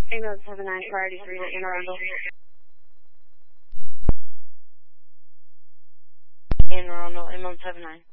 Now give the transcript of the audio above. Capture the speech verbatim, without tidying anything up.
Amos seven nine, priority three to Anne Arundel. Anne Arundel, Amos seven nine.